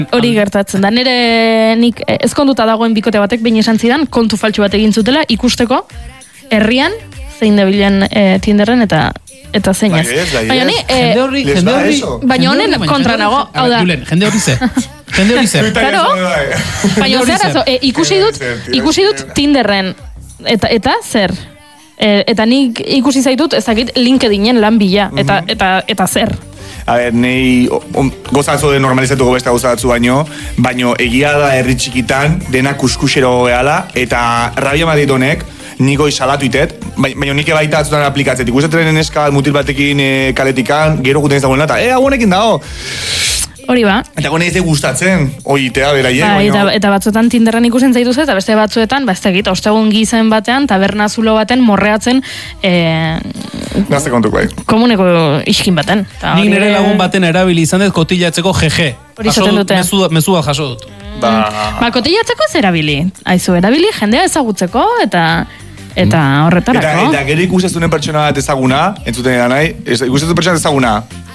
Hori gertatzen da. Nire nik ezkonduta dagoen bikote batek behin esan zidan, kontu faltsu bat egin zutela ikusteko herrian zein dabilen Tinderren eta zein ez. Baina honen kontra nago. Jende hori ze. Claro. Baina zer, ikusi dut Tinderren eta zer? Eta nik ikusi zaitut ezakit LinkedInen lan bila eta zer. A ber, nei gozatzu de normalizatuko beste gauzatzu baino egia da herri txikitan dena kuskusero gehala eta rabia madit honek niko salatu itet, baina nik baita atzutan aplikatzet. Ikustetzen eska mutil batekin kaletikan, gero guten ez dagoen lata, honekin dago. Hori ba. Eta gone ez gustatzen, oitea beraien. Eta batzuetan Tinderren ikusen zaituz eta beste batzuetan, ez tegit, ostegun gizen batean, taberna zulo baten morreatzen Gazte kontuk bai. Komuneko iskin baten. Nik nire lagun baten erabili izan dut kotillatzeko GG. Hori izaten dute. Mezu bat jaso dut. Kotillatzeko ez erabili. Aizu, erabili jendea ezagutzeko eta horretarako. Eta gero ikustezunen pertsona bat ezaguna, entzuten edan nahi, ikustezunen pertsona ezaguna,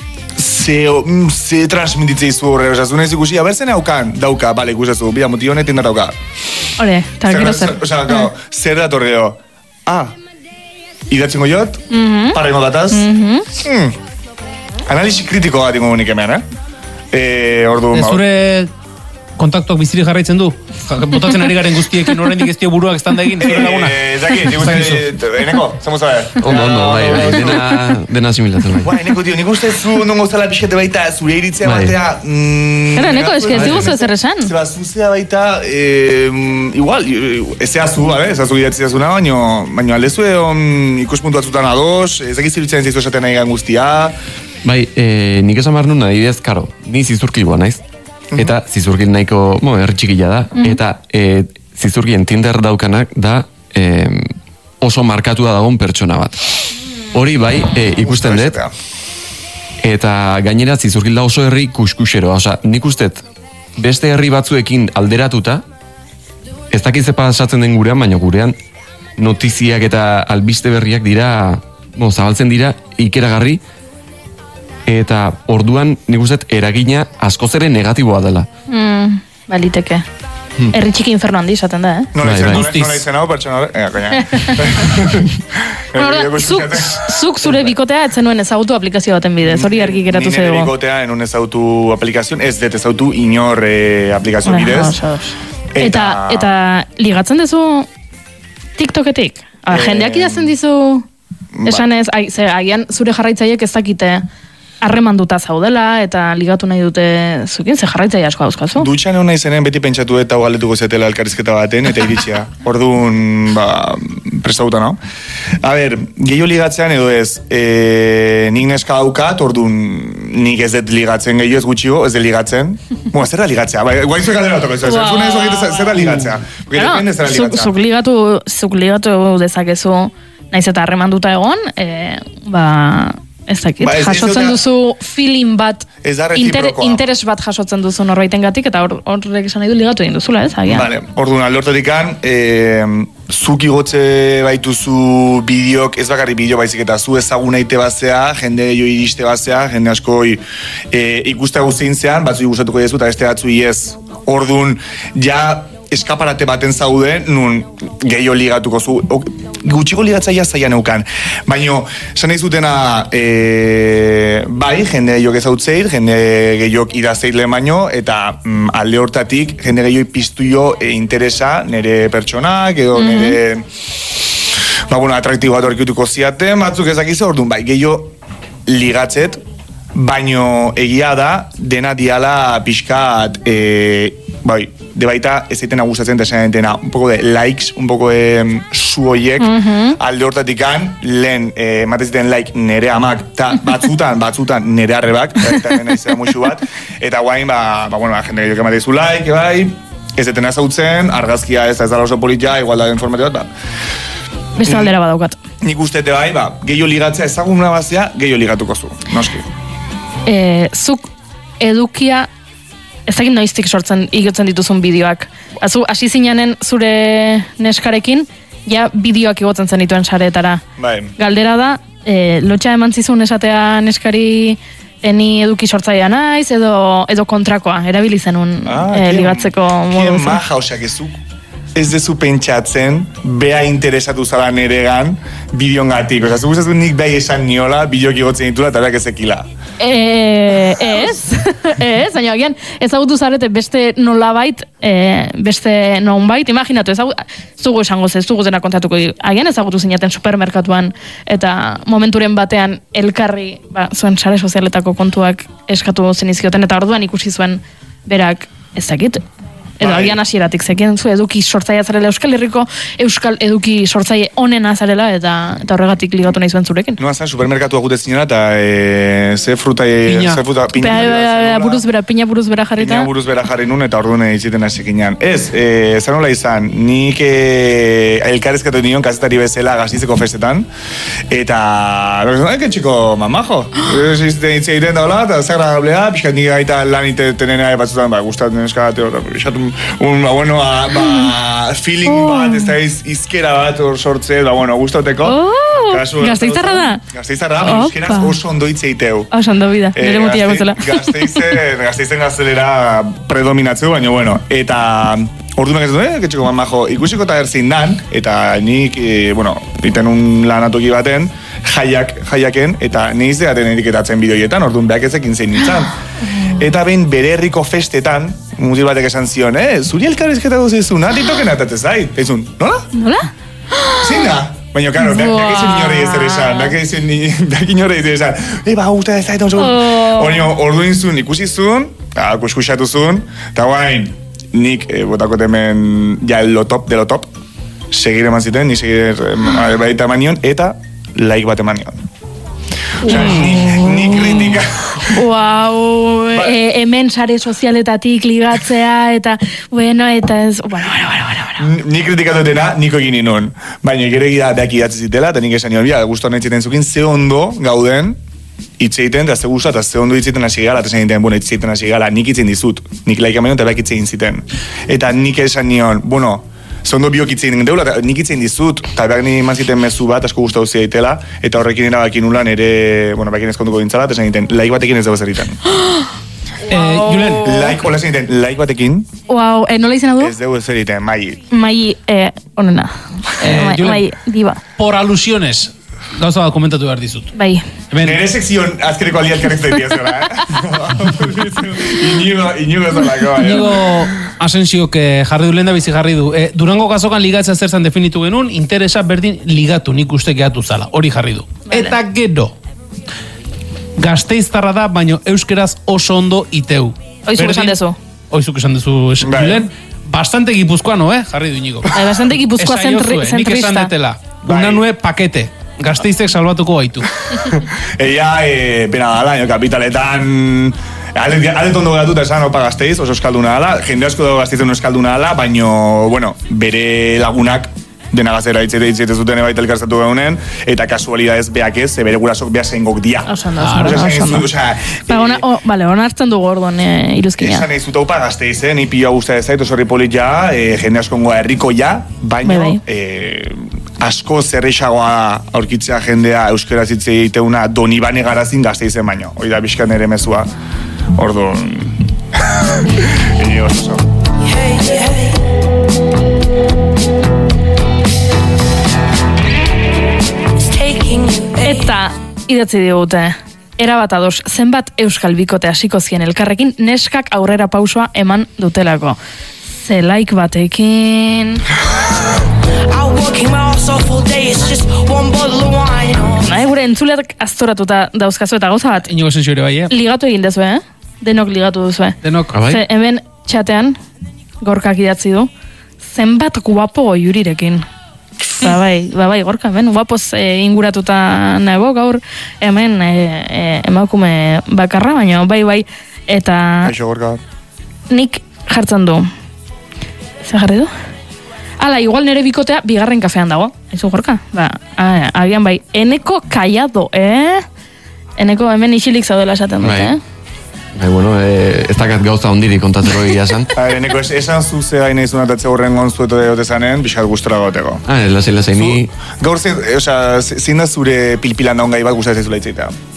ze transmititzei zu horre, osasuna ez ikusi, abertzen dauka, bale, ikustezu, bida, moti honetin da dauka. Hore, eta gero zer. Zer datorreo, idatzen goiot, parrengo dataz, analisi kritiko bat ingo unik hemen, Zure kontaktuak bizirik jarraitzen du? Botatzen ari garen guztiekin horrendik ez dio buruak estanda egin, zure laguna? Eneko, zamos a ver. Ondo, dena similatzen bai. Eneko, tio, nik uste zu non gozala pixete baita, zure iritzea batea... Gara, Eneko, eski ez dugu zer esan? Zeba, zuzea baita, igual, ezea zu, ezazu idatzea zuna, baina aldezu ikuspuntu batzutan ados, ezak iziritzen zizu esaten nahi gan guztia... Bai, nik esan behar nuna, idez, karo, ni zizurkilua naiz. Eta zizurgil nahiko, erritxikila da, eta zizurgien Tinder daukanak da oso markatua dagoen pertsona bat. Hori bai, ikusten dut, eta gainera zizurgil da oso herri kuskusero, oza, nik ustet beste herri batzuekin alderatuta, ez dakiz pasatzen den gurean, baina gurean notiziak eta albiste berriak dira, zabaltzen dira, ikeragarri, eta orduan nik uste eragina askoz ere negatiboa dela. Baliteke. Herri txiki inferno handi izaten da, Nola izen hau pertsona hori? Zuk zure bikotea etzen nuen ezagutu aplikazio baten bidez, hori argi geratu zego. Nire bikotea enun ezagutu aplikazioan, ez dut ezautu inor aplikazio bidez. Eta ligatzen dezu TikToketik? Jendeak idazten dizu esan ez, agian zure jarraitzaiek ez dakite harremanduta zaudela eta ligatu nahi dute zukin, ze jarraitzaile asko dauzkazu. Dutxan egon nahi zenen beti pentsatu eta galdetuko zetela elkarrizketa baten eta iritsia. Orduan, prestauta, no? A ber, gehiago ligatzean edo ez, nik neska daukat, orduan nik ez dut ligatzen gehiago ez gutxigo, ez dut ligatzen. Zer da ligatzea? Guaizu galdera batoko, zer da ligatzea? Zuk ligatu dezakezu, naiz eta harremanduta egon, ez dakit, jasotzen duzu feeling bat, interes bat jasotzen duzu norbaitengatik eta horrek esan nahi du ligatu egin duzula, ez? Vale, orduan, aldortatikan, zuk igotze baituzu bideok, ez bakarri bideo baizik eta zu ezaguna ite bazea, jende jo iriste bazea, jende asko ikuste guztien zean, batzu gustatuko dezu eta beste batzu ez. Orduan, ja eskaparate baten zaude, nun gehiago ligatuko zu, gutxiko ligatzaia zaian eukan. Baina, esan nahi zutena, bai, jende gehiago ezautzeir, jende gehiago idazteir lehen baino, eta alde hortatik, jende gehiago piztu jo interesa, nire pertsonak, edo nire, atraktibo bat horkituko ziaten, batzuk ezakizu, orduan, bai, gehiago ligatzet, baino egia da, dena diala pixkat, bai, de baita ez zaitena gustatzen eta esan dena un poco de likes, un poco de su oiek alde hortatikan lehen mateziten like nere amak eta batzutan nere arrebak eta nena izan muixu bat eta guain, jende gehiago ematezu like, bai, ez detena zautzen, argazkia ez dara oso politia, igual da informati bat, beste aldera badaukat. Nik ustete bai, gehiago ligatzea ezaguna bazea, gehiago ligatuko zu, noski. Zuk edukia ez dakit noiztik sortzen igotzen dituzun bideoak. Hasi zinanen zure neskarekin, ja bideoak igotzen zen dituen sareetara. Bai. Galdera da, lotxa eman zizun esatea neskari Eni eduki sortzailea naiz, edo kontrakoa, erabili zenun ligatzeko modu. Maja, oseak ez dezu pentsatzen, bea interesatu zala neregan, bideongatik. Osa, zuguzatu nik bai esan niola, bideok igotzen ditula, eta beak ezekila. Ez, baina agian ezagutu zarete beste nolabait, beste nonbait, imaginatu, zugu esango ze, zugu zena kontatuko, agian ezagutu zinaten supermerkatuan, eta momenturen batean elkarri, zuen sare sozialetako kontuak eskatu zenizkioten, eta orduan ikusi zuen berak ezakit, edo agian hasieratik zekien zu eduki sortzailea zarela Euskal Herriko Euskal eduki sortzaile onena zarela eta horregatik ligatu nahi zuen zurekin. Noa zan, supermerkatua gute zinela eta ze fruta... Piña buruz bera jarrita. Piña buruz bera jarri nun eta orduan iziten hasikinan. Ez, zan nola izan, nik elkarrezkatu nion kazetari bezala Gasteizeko festetan, eta... que txiko, mamajo. Izten egiten da hola, eta zagrablea, pixkat nik gaita lan itenena batzutan, gustatzen eskagate hor, feeling bat, ez da izkera bat hor sortze, gustauteko. Gasteiztarra da? Gasteiztarra da, izkeraz oso ondo hitz eiteu. Oso ondo bida, nire mutia guztela. Gasteizen gaztelera predominatzeu, baina, eta orduan ez du, ketxeko mamajo, ikusiko eta erzin dan, eta nik, iten un lanatoki baten, jaiaken, eta niz deaten etiketatzen bideoietan, orduan behak ezekin zein nintzen. Eta behin bere herriko festetan, mutil batek esan zion, zuri elkarrizketa guzizun, TikToken atatez zait. Ezun, nola? Nola? Zein da? Baina, karo, behak izun inorri ez esan, behak inorri ez esan, gusta ez zait, orduan zuen ikusizun, kuskusatuzun, eta guain, nik botako temen ja lo top de lo top, segir eman ziten, ni segir baita eman nion, eta like bat eman nion. Osa, ni kritika... hemen sare sozialetatik ligatzea, eta, eta ez... Ni kritikatu dena, niko egin inun. Baina, gero egia beak idatzi zitela, eta nik esan nion, guztuan nahi zukin, ze ondo gauden, itzeiten, eta ze guztu, eta ze ondo itzeiten hasi gala, eta zen egiten, itzeiten hasi gala, nik itzen dizut. Nik laik amaion, eta beak itzein ziten. Eta nik esan nion, zondo biok itzein deula, eta nik itzein dizut, eta behar ni eman ziten mezu bat, asko guztau zidaitela, eta horrekin erabakin ulan ere, bekin ezkontuko dintzala, eta zen egiten, laik batekin ez dago zer egiten. Julen, hola zen egiten, laik batekin. Nola izena du? Ez dago zer egiten, Mai. Mai, onena. Mai, diba. Por alusiones, gauza bat komentatu behar dizut. Bai. Nere sekzion azkereko aldi alkarrek zaitia zela, Inigo zolako. Inigo Asensiok jarri du, lehen da bizi jarri du. Durango gazokan ligatzea zer zan definitu genuen, interesa berdin ligatu nik uste gehatu zala. Hori jarri du. Eta gero, Gasteiztarra da, baino euskeraz oso ondo iteu. Oizuk esan dezu. Oizuk esan dezu, Julen. Bastante gipuzkoano, jarri du Inigo. Bastante gipuzkoa zentrista. Nik esan detela. Unanue pakete. Gasteizek salbatuko gaitu. Eia, pena dala, kapitaletan... Ale tondo geratuta esan opa Gasteiz, oso eskalduna dala. Jende asko dago Gasteizen eskalduna dala, baino, bere lagunak dena gazera itzete zuten baita elkartzatu gaunen, eta kasualidadez beak ez, bere gurasok beha zeingok dia. Osan da. Bale, hona hartzen dugu orduan iruzkina. Esan egin zuta upa Gasteiz, ni pioa guztia ez zait, oso ripolit ja, jende askongoa herriko ja, baino, asko zerrexagoa aurkitzea jendea euskeraz hitz egiteuna Donibane Garazin Gasteizen baino. Hoi da bizkan ere mezua. Orduan... oso. Eta idatzi digute, erabat ados, zenbat euskal bikote hasiko zien elkarrekin neskak aurrera pausua eman dutelako. Zelaik batekin... Gure entzuleak aztoratuta dauzkazu eta gauza bat. Inigo Asensio ere bai, Ligatu egin dezu, Denok ligatu duzu, Denok. Ze hemen txatean, gorkak idatzi du, zenbat guapo goiurirekin. Bai, gorka, hemen guapoz inguratuta nago gaur, hemen emakume bakarra, baina bai, eta... Aixo gorka. Nik jartzen du. Zer jarri du? Hala, igual nere bikotea bigarren kafean dago. Ezu gorka? Agian bai. Eneko kaiado, Eneko hemen isilik zaudela esaten dut, ez dakat gauza ondirik kontatzeko egia esan. Eneko, esan zuzea hain izun atatze horren gonzueto deote zanen, pixat gustora goteko. Lasai, ni... Gaur zein da zure pilpilan daun gai bat gustatzen zula itzaitea?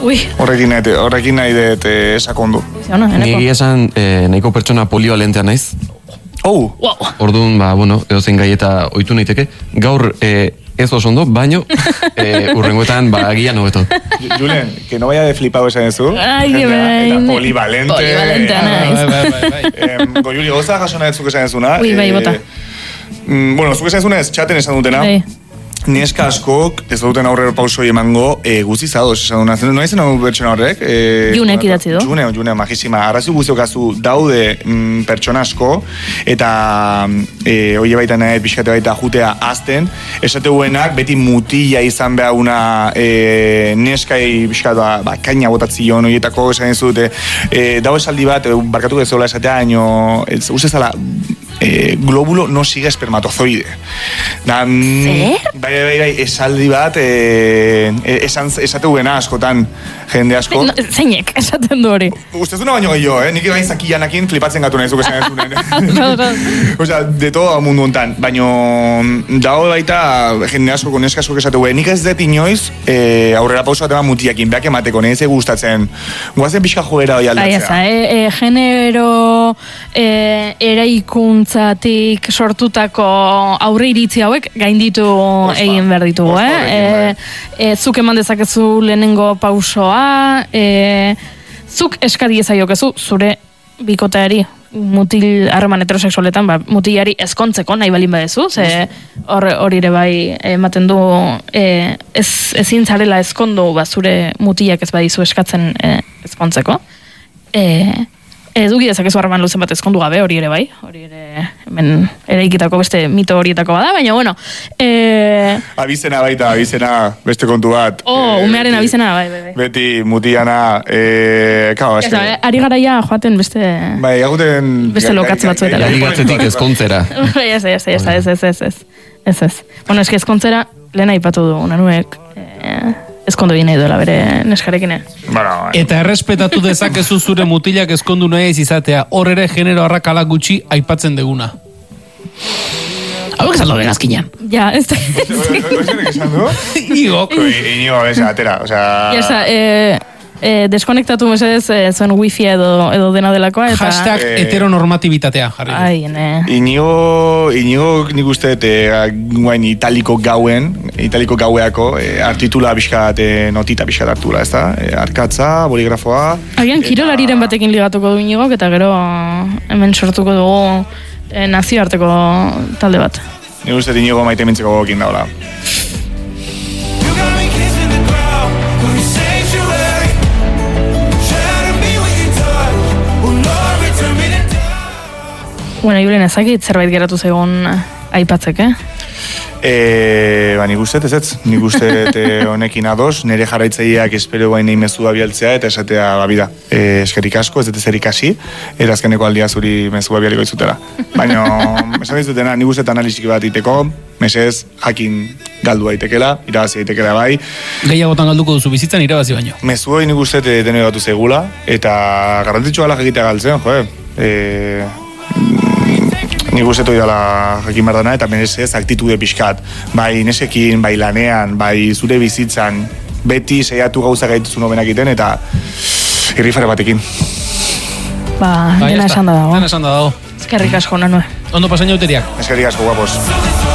Ui. Horrekin nahi dut sakondu. Niri esan nahiko pertsona polivalentea naiz. Oh! Wow. Orduan, edozein gai eta ohitu naiteke. Gaur ez oso ondo, baino urrengoetan agian hobeto. Julen, que no vaya de flipado esan ezu. Ai, bai. Eta polivalente. Polivalentea naiz. Goiuri, goza jaso nahi zuk esan ezuna. Ui, bai, bota. Bueno, zuk esan ezuna ez txaten esan dutena. Bai. Neska askok ez duten aurrera pausoi emango guztiz ados esan duna. No izan hau pertsona horrek? Junek idatzi du. June, magisima. Arrazi guztiokazu daude pertsona asko eta oie baita nahi pixkate baita jutea azten. Esateuenak beti mutila izan behaguna neskai pixkatu kaina botatzion oietako esan ez dute. Dau esaldi bat, barkatuko ez zola esatea, uste zala glóbulo no sigue espermatozoide. Zer? Bai, esaldi bat esateuena askotan jende asko. Zeinek, esaten du hori. Ustezuna baino gehiago, nik bai zakillanakin flipatzen gatu nahi zuk esan ezunen. Osea, de todo mundu hontan. Baino, dago baita jende asko, neska asko esateu, nik ez dut inoiz aurrera pauso bat eman mutiakin, beak emateko, nahi ez gustatzen. Guazen pixka joera hori aldatzea. Genero eraikuntzatik sortutako aurre iritzi hauek gainditu egin behar ditugu, zuk eman dezakezu lehenengo pausoa, zuk eskari ezaiokezu zure bikoteari mutil harreman heterosexualetan, mutilari ezkontzeko nahi balin badezu, ze hori ere bai ematen du ezin zarela ezkondu zure mutilak ez badizu eskatzen ezkontzeko. Eduki dezakezu harreman luzen bat ezkondu gabe, hori ere bai, hori ere hemen eraikitako beste mito horietako bada, baina bueno. Abizena beste kontu bat. Umearen abizena, bai. Beti mutiana, ari garaia joaten beste... Bai, aguten... Beste lokatz batzuetara. Ligatzetik ezkontzera. Ez. Bueno, eski ezkontzera, lehen aipatu du, nanuek... ezkondu egin nahi duela bere neskarekin. Eta errespetatu dezakezu zure mutilak ezkondu nahi izatea, hor ere genero arrakala gutxi aipatzen deguna. Hauek esan doben azkinean. Ja, ez da. ¿Oizenek esan du? Igok. Inigo, atera, osea... Deskonektatu mesedez zuen wifi edo dena delakoa. Hashtag heteronormatibitatea, jarri. Ai, ne. Inigo nik uste guain italiko gaueako artitula pixkat notita pixkat hartula, ez da? Arkatza, boligrafoa... Agian kirolariren batekin ligatuko du Inigok, eta gero hemen sortuko dugu nazioarteko talde bat. Nik uste Inigo maite mintzeko gokin daula. Bueno, Julen, ezakit zerbait geratu zegoen aipatzek, Nik uste ez. Nik uste honekin ados, nire jarraitzaileak espero guain nahi mezua bialtzea eta esatea babida. Eskerik asko, ez dut ezer ikasi, eta azkeneko aldia zuri mezua bialiko izutela. Baina, esan dizutena, nik uste analistik bat iteko, mesez, jakin galdu daitekela, irabazi daitekela bai. Gehiagotan galduko duzu bizitzan irabazi baino. Mezuoi nik uste dene batu zegula, eta garrantzitsua ala jakitea galtzen, nik uste dela jakin bardana, eta menezez aktitude pixkat. Bai nesekin, bai lanean, bai zure bizitzan, beti seiatu gauza gaituzun obenak iten, eta irrifare batekin. Dena esan da dago. Eskerrik asko, Nanue. Ondo pasaino uteriak. Eskerrik asko, guapos.